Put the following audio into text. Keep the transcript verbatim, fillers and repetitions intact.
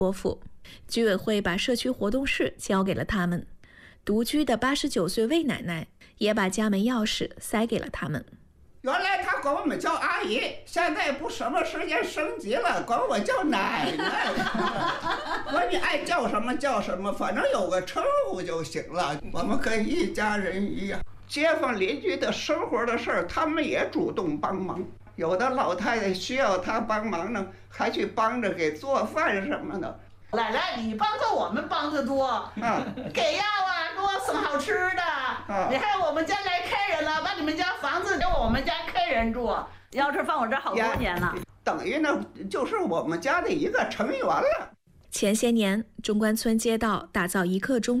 国府。居委会把社区活动室交给了他们，独居的八十九岁魏奶奶也把家门钥匙塞给了他们。 原来他管我们叫阿姨，现在不什么时间升级了，管我叫奶奶。管你爱叫什么叫什么，反正有个称呼就行了。我们跟一家人一样，街坊邻居的生活的事儿，他们也主动帮忙。有的老太太需要他帮忙呢，还去帮着给做饭什么的。 奶奶，你帮着我们帮的多，啊，给药啊，给我送好吃的。啊，你看我们家来客人了，把你们家房子给我们家客人住， 钥匙放我这好多年了， 等于呢就是我们家的一个成员了。 前些年，中关村街道打造一刻钟